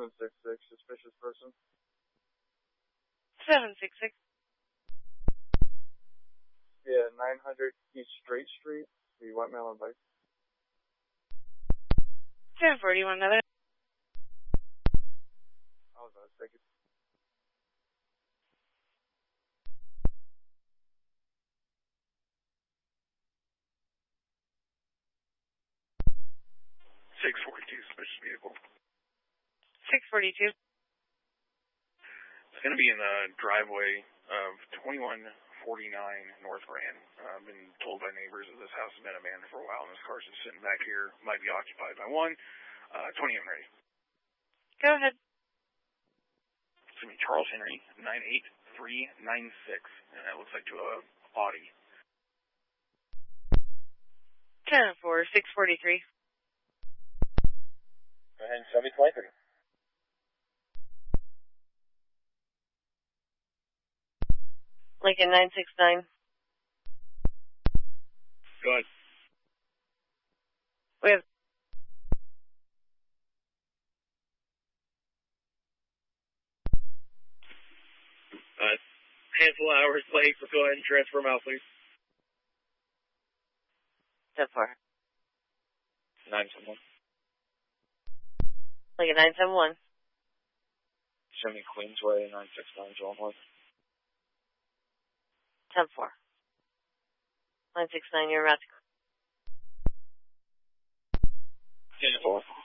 766, suspicious person. 766. Yeah, 900 East Straight Street, the white male on bike. 10-4, do you want another? I was mistaken. Suspicious vehicle. 642. It's going to be in the driveway of 2149 North Grand. I've been told by neighbors that this house has been abandoned for a while, and this car's just sitting back here. Might be occupied by one. 20, I'm ready. Go ahead. It's going to be Charles Henry, 98396, and that looks like to a Audi. 10-4, 643. Go ahead, 723. Lincoln 969. Go ahead. We have Handful of hours late, so go ahead and transfer them out, please. 10-4. 971. Lincoln 971. Show me Queensway, 969, Joel North. 10-4. 969, you're about to go. 10-4.